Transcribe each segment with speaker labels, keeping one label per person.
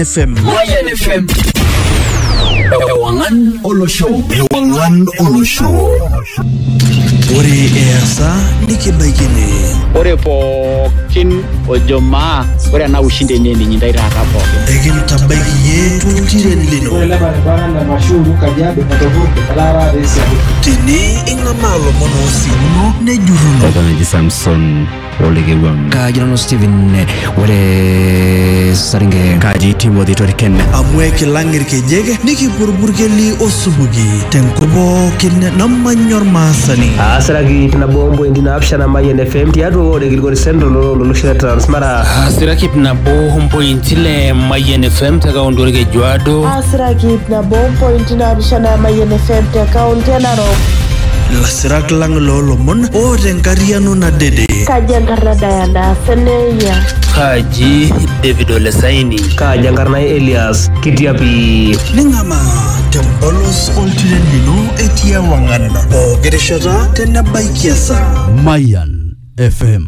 Speaker 1: FM.
Speaker 2: Mayan FM. Ewangan Olosho.
Speaker 1: Ore easa nikibaikini.
Speaker 3: Ore pookin ojomaa ore na ushinde nini nyindai rata pookin.
Speaker 1: Ekintabaiki yetu tiren lino.
Speaker 4: Ore barabara na mashuru Kajiado Matovuti Kalara Resa.
Speaker 1: Tini ingamalo monosino nejuruno.
Speaker 5: Kanaji Samson Olegewam.
Speaker 6: Kajirano Steven ore Saringe.
Speaker 5: Kaji Timothy Toriken.
Speaker 1: Amweke langir kejege nikiburburgeli osubugi. Tenkubo kine namanyor masani.
Speaker 7: Asiraki tinabombo indina apshana Mayan FM tiatu ore Gilgori Central lolushira Transmara.
Speaker 3: Asiraki tinabombo intile Mayan FM taka ondorege Juado.
Speaker 8: Asiraki tinabombo intina apshana Mayan FM taka ontenaro.
Speaker 1: Lasirak lang lolomon o renkariano na dede.
Speaker 8: Kajangarna Diana Seneya.
Speaker 3: Kaji David Olesaini.
Speaker 7: Kajangarna Elias Kitiapi.
Speaker 1: Ningama tembolos oltiren lino etia wangana. O gereshata tena baikiasa.
Speaker 5: Mayan FM.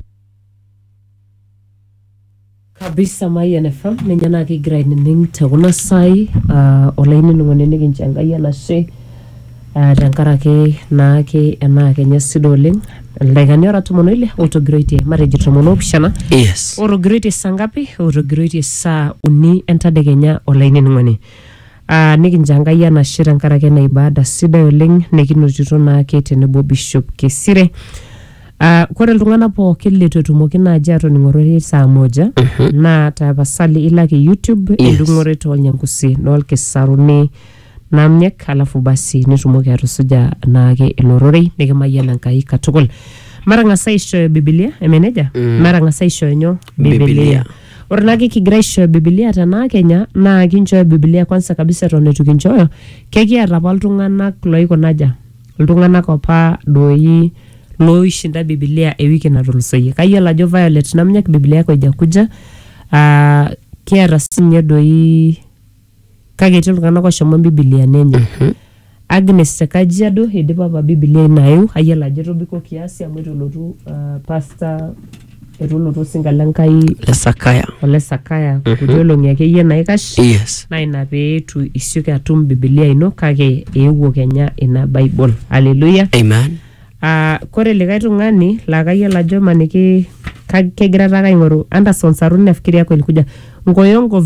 Speaker 9: Kabisa Mayan FM nenyana ki grade ning taguna sai olaini nungone nikinchangaya na she tankarake naake enake nyasidoling ndagani ora tumono ile autograte marriage tumono optiona
Speaker 5: Yes.
Speaker 9: autograte sangapi autograte saa uni entadegenya olaini nungone nikinchangaya na she tankarake na ibada sida oleng nikinotito naake tenebo Bishop Kesire. Kore iltung'ana pookin letu etumoki naaji atoning'orori saa moja na tapasali ilaki YouTube endung'ore tolnyangusi noolkisaruni namnyek alafu basi nitumoki atusuja naake ilororei nikimayian Enkai katukul. Mara ng'asa aishooyo Biblia emeneja mara ng'asa aishooyo Biblia. Ore naake kigira aishooyo Biblia tenaa Kenya naa kinchooyo Biblia kwanza kabisa eton eitu kinchooyo kekiata apa iltung'anak loikonaja iltung'anak apa doi loishinda Biblia ewiki natulusoyie. Kayiolo ajo Violet namnyak Biblia yako ijakuja. Kiata sinye doi kake etii iltung'anak oshomo Biblia nenye. Agnes Kajiado idipa apa Biblia inayu. Ayiolo ajo etobiko kiasi amu itu lotu pastor itu lotu singala Enkai
Speaker 5: Lesakaya.
Speaker 9: Ole Sakaya kulie olong'i akeyie naikash.
Speaker 5: Yes.
Speaker 9: Na ina peetu isioki atum Biblia ino kake eewuo Kenya ina Bible. Hallelujah.
Speaker 5: Amen.
Speaker 9: Kore likae tung'ani laa kayiolo ajo maniki kegira taka aing'oru Anderson Saruni nafikiri yako ilikuja Ngoyongo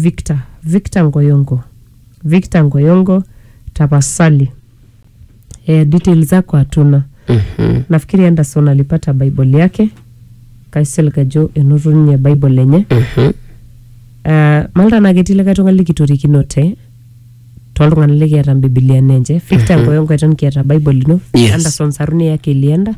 Speaker 9: Victor Ngoyongo tapasali details zako hatuna. Nafikiri Anderson alipata Bible yake kaisel kajo enotunye Bible lenye. Malta nageti likae tung'ani likitorikinote toltung'ana likiata Biblia nenje. Victor Ngoyongo eton kiata Bible ino.
Speaker 5: Yes.
Speaker 9: Anderson Saruni yake ilienda.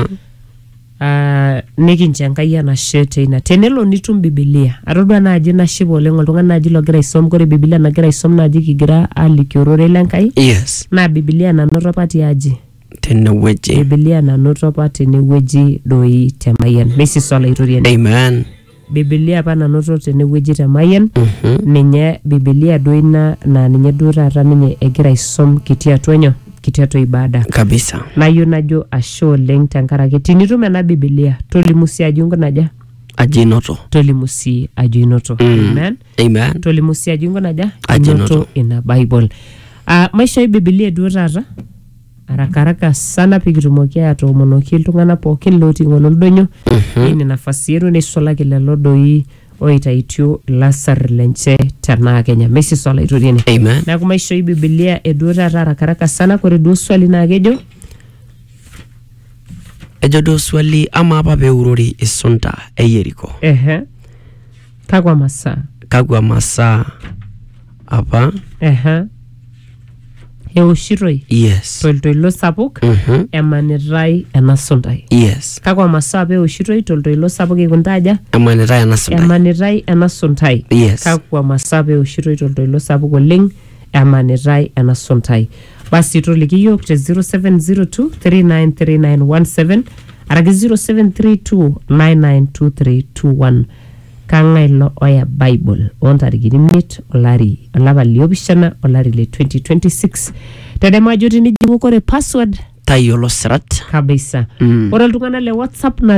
Speaker 9: Nikinche Enkai enashe teina. Tenelo nitum Biblia. Atodua naaji nashipa oleng oltung'ani naaji logira aisom kore Biblia nagira aisom naaji kigira aliki ororei lenkai.
Speaker 5: Yes.
Speaker 9: Na Biblia nanoto apa tiaji.
Speaker 5: Tenewueji.
Speaker 9: Biblia nanoto apa tenewueji doi te Mayan. Mesisola itoriani.
Speaker 5: Amen.
Speaker 9: Biblia apa nanoto tenewueji te Mayan. Ninye Biblia doi na ninye duo taata ninye egira aisom kitia atua ibada.
Speaker 5: Kabisa.
Speaker 9: Nayieu najo ashe oleng tenkaraki tinitum ena Biblia tolimu sii ajo inkunaja
Speaker 5: Ajinoto.
Speaker 9: tolimu sii ajo inoto. Amen.
Speaker 5: Amen.
Speaker 9: Tolimu sii ajo inkunaja
Speaker 5: Inoto
Speaker 9: ina Bible. Maisha Biblia duo taata haraka sana pikitumoki atoomonoki iltung'ana pookin lotii ng'ololdonyo. Ini nafasi yetu neisulaki lelo doi oitaitio lasar lenche tenaa Kenya. Mesisola itoriani.
Speaker 5: Amen.
Speaker 9: Neeku maisha Biblia eduo taata haraka sana kore duo swali naa kejo
Speaker 5: Ejo duo swali ama apa peurori isunta Yeriko. Kakwa masaa apa
Speaker 9: eoshitoi
Speaker 5: Yes.
Speaker 9: toltoilo sapuk emanitai ena suntai.
Speaker 5: Yes.
Speaker 9: Kakwa masaa peoshitoi toltoilo sapuk ikuntaja
Speaker 5: Emanitai ena suntai.
Speaker 9: emanitai ena suntai.
Speaker 5: Yes.
Speaker 9: Kakwa masaa peoshitoi toltoilo sapuk oleng emanitai ena suntai. Basi toliki yiok te 0702393917 araki 0732992321 kang'ae lo oya Bible ontarikini 5 olapa liopishana olari le 2026. Tadema ajo tinijing'u kore password
Speaker 5: tayiolo sirat
Speaker 9: kabisa. Ore iltung'ana le WhatsApp na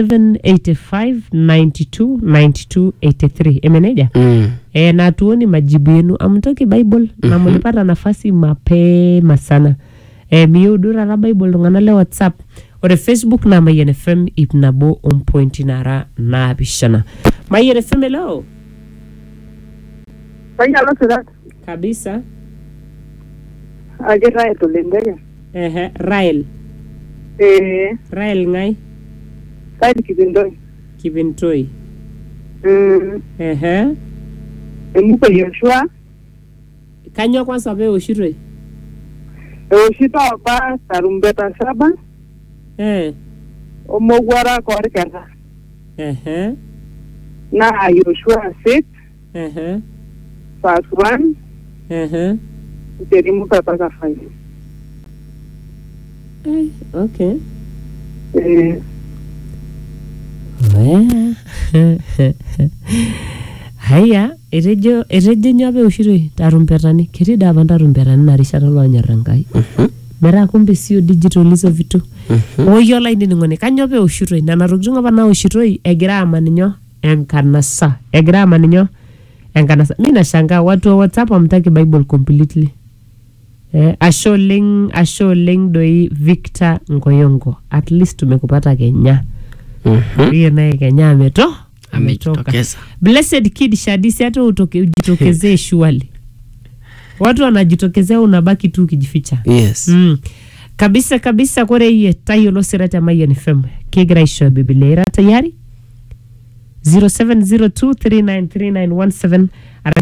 Speaker 9: 0785929283 emeneja. Na tuoni majibu yenu amtoki Bible na mulipata nafasi mapema sana. Miyo udura la Bible iltung'ana le WhatsApp. Ore Facebook na Mayen FM ipnabo point nara na bishana. Mayen FM hello.
Speaker 8: Tayiolo sirat.
Speaker 9: Kabisa.
Speaker 8: Aje Rael tulendege.
Speaker 9: Rael. Rael ngai?
Speaker 8: Rael Kibintoi.
Speaker 9: Kibintoi.
Speaker 8: Emuko Yoshua.
Speaker 9: Kanyo kwanza be oshiroi?
Speaker 8: Oshita opa tarumbeta 7. Omogwara korkera. Na Yoshua 6. Part 1. Terimuka paka 5.
Speaker 9: Okay. Haya, erejo nyabe ushiroi tarumpetani. Kirida abanda tarumpetani narishata loonyar Enkai. Mera kumbe sio digital hizo vitu. Oyola ini ngone kanyobe ushiroi nana tokitin apa na ushiroi egira amaninyo enkanasa. Egira amaninyo enkanasa. Mimi nashangaa watu wa WhatsApp hamtaki Bible completely. Asholeng doi Victor Ngoyongo. At least tumekupata Kenya. Hiyo naye Kenya ametoka. Blessed Kid Shadisi hata ujitokezee shwali. Watu wanajitokezea unabaki tu ukijificha.
Speaker 5: Yes.
Speaker 9: Kabisa kore iye tayiolo sirata Mayen FM. Kigira isho Biblia tayari? 0702393917 ara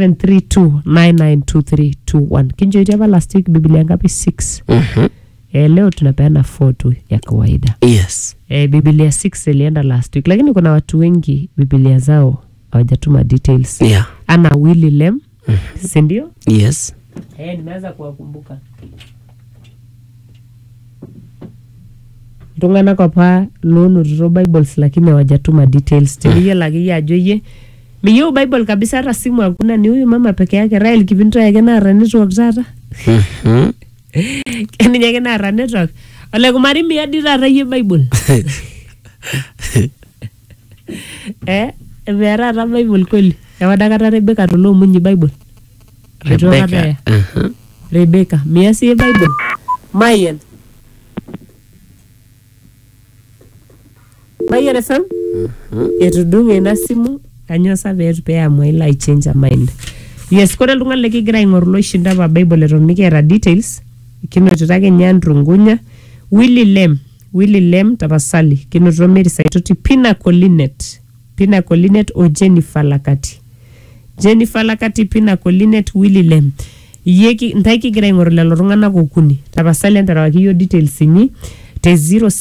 Speaker 9: 0732992321. Kinjo itiaba last week Biblia ngapi 6. Leo tunapeana 4 tu ya kawaida.
Speaker 5: Yes.
Speaker 9: Biblia 6 ilienda last week, lakini kuna watu wengi Biblia zao hawajatuma details.
Speaker 5: Yeah.
Speaker 9: Ana Willy Lem. Si ndio?
Speaker 5: Yes.
Speaker 9: Nimeanza kuwakumbuka. Tungana kwa pa loan ro Bibles lakini hawajatuma details. Tilie lagi ya joye. Miyo Bible kabisa hata simu hakuna, ni huyu mama peke yake Rael Kibintoi yake na network sasa. Kani yake na network. Ole kumari mi adira raye Bible. Vera ra Bible kweli. Yawadaka Rebecca tolo munyi Bible.
Speaker 5: Rebecca.
Speaker 9: Rebecca, miasi Bible. Mayen FM. Etudunge na simu kanyosa betu pe amwela change mind. Yes, kore lunga leki gira ingorlo shinda ba Bible etonike era details. Kino tutake Nyandru Ngunya, Willy Lem tapasali. Kino tutomeri saitoti Pina Colinet o Jennifer Lakati, Pina Colinet, Willy Lem. Yeki ntaiki gira ingorlo lelo tung'anak okuni. Tapasali enterawaki yo details inyi te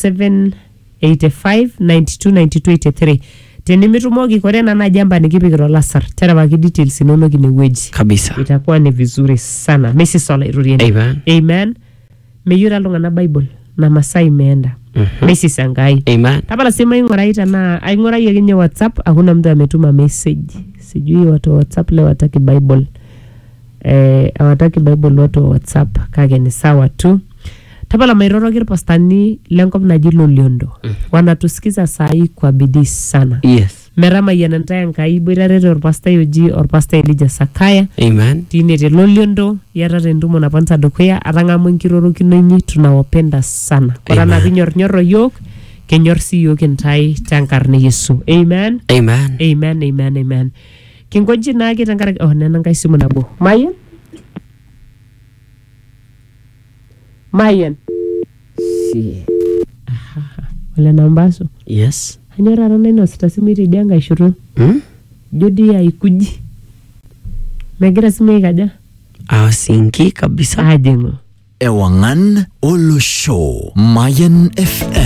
Speaker 9: 0785929283. Tenimitumoki kore na jamba nikipikiro lasar. Terabaki details inonok inewueji.
Speaker 5: Kabisa.
Speaker 9: Itakuwa ni vizuri sana. Messi sola irurieni. Amen. Meyura iltung'anak Bible na masaa imeenda. Messi sangai.
Speaker 5: Amen.
Speaker 9: Tapala sema ingoraita na aingorai akinye WhatsApp hakuna mtu ametuma message. Sijui watu wa WhatsApp leo wataki Bible. Hawataki Bible watu wa WhatsApp kage ni sawa tu. Tapala mairorokir pastani lenkop naji Loliondo. Wanatusikiza saa hii kwa bidii sana.
Speaker 5: Yes.
Speaker 9: Merama yanantaya Enkai boirarete orpasta Yoji orpasta Elijah Sakaya.
Speaker 5: Amen.
Speaker 9: Tinete Loliondo yarare ndumo na panza dokwea atang'amu enkirorokino inyi tunawapenda sana. Kora na kinyornyoro yok kenyor si yok entai tankarne Yesu. Amen. Kingoji nake tankaraki nena Enkai simu nabo. Mayen. Si. Wala nambaso.
Speaker 5: Yes.
Speaker 9: Hanyara rana ino sitasimu dianga ishuru. Jodi ya ikuji. Megira simu ikaja.
Speaker 5: Sinki kabisa.
Speaker 9: Ajengo.
Speaker 1: Ewangan Olo Show Mayen FM.